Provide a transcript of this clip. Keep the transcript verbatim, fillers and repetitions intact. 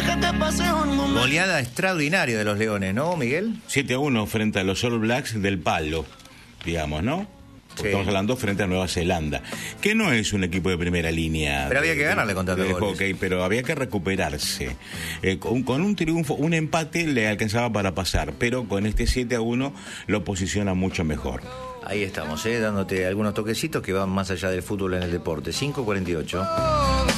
Goleada extraordinaria de los Leones, ¿no, Miguel? siete a uno frente a los All Blacks del Palo, digamos, ¿no? Sí. Estamos hablando frente a Nueva Zelanda, que no es un equipo de primera línea. Pero de, había que ganarle con tantos de goles. hockey, pero había que recuperarse. Eh, con, con un triunfo, un empate le alcanzaba para pasar, pero con este siete a uno lo posiciona mucho mejor. Ahí estamos, ¿eh? Dándote algunos toquecitos que van más allá del fútbol en el deporte. cinco cuarenta y ocho.